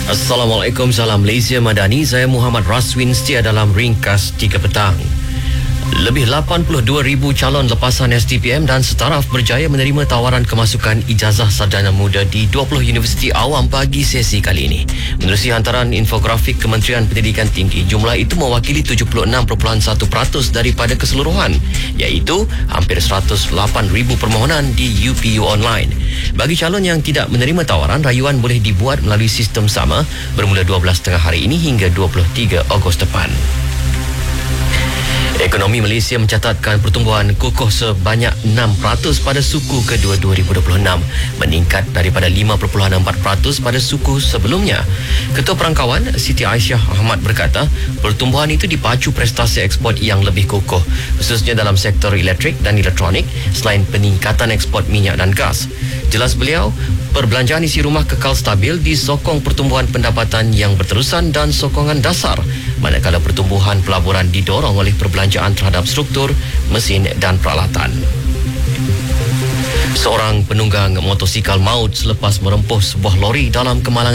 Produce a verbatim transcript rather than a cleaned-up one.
Assalamualaikum, salam Malaysia Madani. Saya Muhammad Raswin setia dalam ringkas tiga petang. Lebih lapan puluh dua ribu calon lepasan S T P M dan setaraf berjaya menerima tawaran kemasukan ijazah sarjana muda di dua puluh universiti awam bagi sesi kali ini. Menerusi hantaran infografik Kementerian Pendidikan Tinggi, jumlah itu mewakili tujuh puluh enam perpuluhan satu peratus daripada keseluruhan, iaitu hampir seratus lapan ribu permohonan di U P U Online. Bagi calon yang tidak menerima tawaran, rayuan boleh dibuat melalui sistem sama bermula dua belas tiga puluh hari ini hingga dua puluh tiga Ogos depan. Ekonomi Malaysia mencatatkan pertumbuhan kukuh sebanyak enam peratus pada suku kedua dua ribu dua puluh enam, meningkat daripada lima perpuluhan empat peratus pada suku sebelumnya. Ketua Perangkawan Siti Aisyah Ahmad berkata, pertumbuhan itu dipacu prestasi ekspor yang lebih kukuh, khususnya dalam sektor elektrik dan elektronik, selain peningkatan ekspor minyak dan gas. Jelas beliau, perbelanjaan isi rumah kekal stabil disokong pertumbuhan pendapatan yang berterusan dan sokongan dasar, manakala pertumbuhan pelaburan didorong oleh perbelanjaan terhadap struktur, mesin dan peralatan. Seorang penunggang motosikal maut selepas merempuh sebuah lori dalam kemalangan